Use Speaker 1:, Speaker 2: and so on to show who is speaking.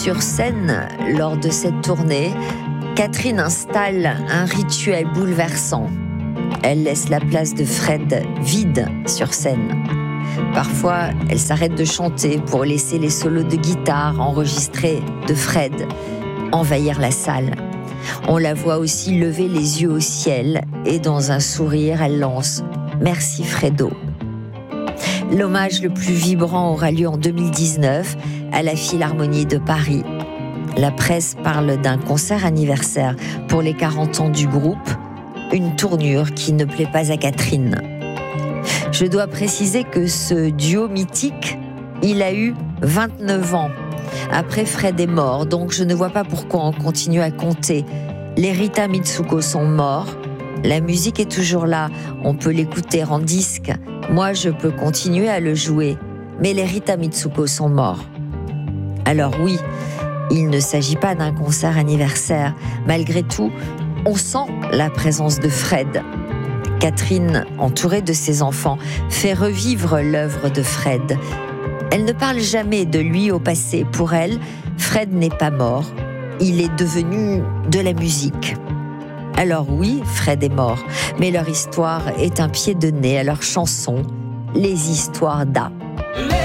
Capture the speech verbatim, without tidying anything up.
Speaker 1: Sur scène, lors de cette tournée, Catherine installe un rituel bouleversant. Elle laisse la place de Fred vide sur scène. Parfois, elle s'arrête de chanter pour laisser les solos de guitare enregistrés de Fred envahir la salle. On la voit aussi lever les yeux au ciel et dans un sourire, elle lance « Merci Fredo ». L'hommage le plus vibrant aura lieu en deux mille dix-neuf à la Philharmonie de Paris. La presse parle d'un concert anniversaire pour les quarante ans du groupe, une tournure qui ne plaît pas à Catherine. Je dois préciser que ce duo mythique, il a eu vingt-neuf ans. Après, Fred est mort, donc je ne vois pas pourquoi on continue à compter. Les Rita Mitsuko sont morts, la musique est toujours là, on peut l'écouter en disque. Moi, je peux continuer à le jouer, mais les Rita Mitsuko sont morts. Alors oui, il ne s'agit pas d'un concert anniversaire. Malgré tout, on sent la présence de Fred. Catherine, entourée de ses enfants, fait revivre l'œuvre de Fred. Elle ne parle jamais de lui au passé. Pour elle, Fred n'est pas mort. Il est devenu de la musique. Alors oui, Fred est mort, mais leur histoire est un pied de nez à leur chanson, Les histoires d'A.